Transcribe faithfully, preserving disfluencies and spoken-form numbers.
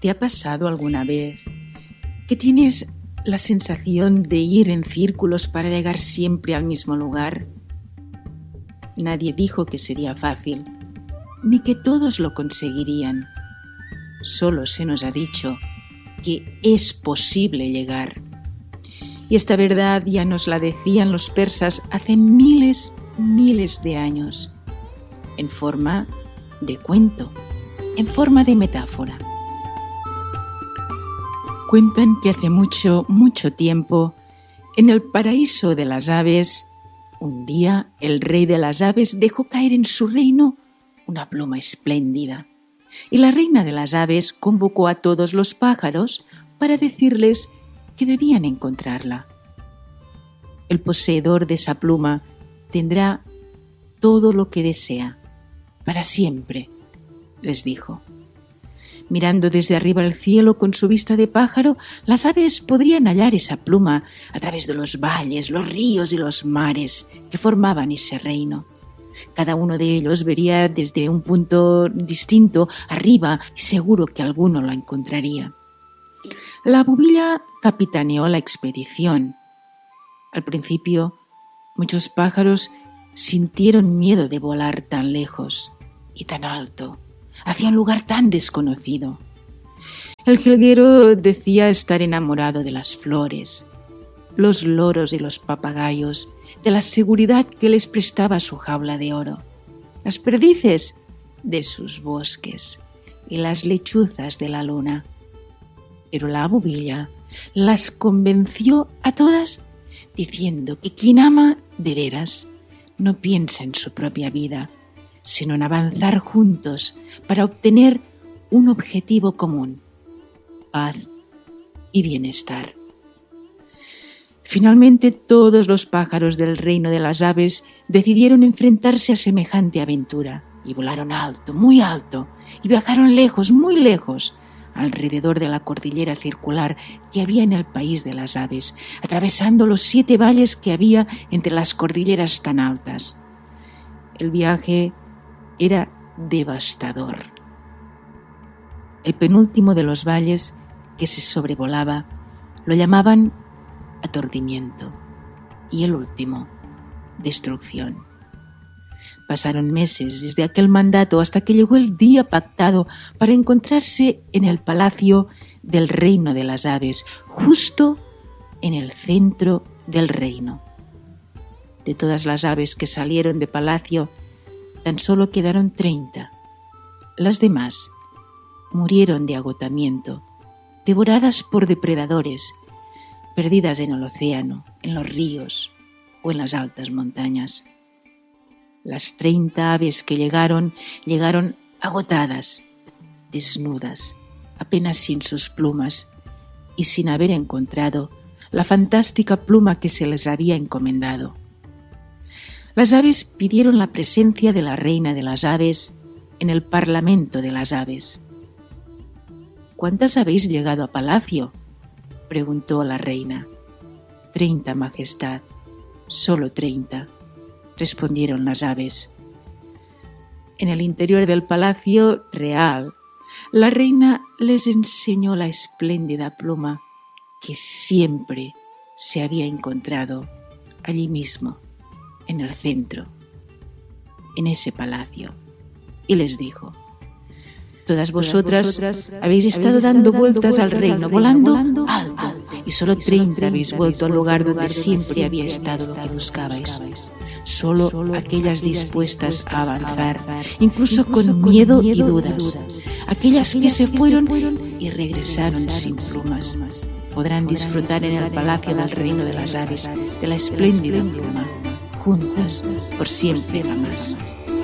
¿Te ha pasado alguna vez que tienes la sensación de ir en círculos para llegar siempre al mismo lugar? Nadie dijo que sería fácil, ni que todos lo conseguirían. Solo se nos ha dicho que es posible llegar. Y esta verdad ya nos la decían los persas hace miles, miles de años, en forma de cuento, en forma de metáfora. Cuentan que hace mucho, mucho tiempo, en el paraíso de las aves, un día el rey de las aves dejó caer en su reino una pluma espléndida, y la reina de las aves convocó a todos los pájaros para decirles que debían encontrarla. El poseedor de esa pluma tendrá todo lo que desea, para siempre, les dijo. Mirando desde arriba al cielo con su vista de pájaro, las aves podrían hallar esa pluma a través de los valles, los ríos y los mares que formaban ese reino. Cada uno de ellos vería desde un punto distinto arriba y seguro que alguno la encontraría. La bubilla capitaneó la expedición. Al principio, muchos pájaros sintieron miedo de volar tan lejos y tan alto, hacia un lugar tan desconocido. El jilguero decía estar enamorado de las flores, los loros y los papagayos, de la seguridad que les prestaba su jaula de oro, las perdices de sus bosques y las lechuzas de la luna. Pero la bubilla las convenció a todas diciendo que quien ama de veras no piensa en su propia vida, sino en avanzar juntos para obtener un objetivo común, paz y bienestar. Finalmente todos los pájaros del reino de las aves decidieron enfrentarse a semejante aventura y volaron alto, muy alto, y viajaron lejos, muy lejos, alrededor de la cordillera circular que había en el país de las aves, atravesando los siete valles que había entre las cordilleras tan altas. El viaje era devastador. El penúltimo de los valles que se sobrevolaba lo llamaban aturdimiento y el último, destrucción. Pasaron meses desde aquel mandato hasta que llegó el día pactado para encontrarse en el palacio del reino de las aves, justo en el centro del reino. De todas las aves que salieron de palacio, tan solo quedaron treinta. Las demás murieron de agotamiento, devoradas por depredadores, perdidas en el océano, en los ríos o en las altas montañas. Las treinta aves que llegaron, llegaron agotadas, desnudas, apenas sin sus plumas y sin haber encontrado la fantástica pluma que se les había encomendado. Las aves pidieron la presencia de la reina de las aves en el parlamento de las aves. ¿Cuántas habéis llegado a palacio?, preguntó la reina. Treinta, majestad, solo treinta, respondieron las aves. En el interior del palacio real, la reina les enseñó la espléndida pluma que siempre se había encontrado allí mismo, en el centro, en ese palacio, y les dijo: Todas vosotras habéis estado dando vueltas al reino, volando alto, y solo treinta habéis vuelto al lugar donde siempre había estado lo que buscabais. Solo aquellas dispuestas a avanzar, incluso con miedo y dudas, aquellas que se fueron y regresaron sin plumas, podrán disfrutar en el palacio del reino de las aves de la espléndida pluma, juntas por siempre y jamás.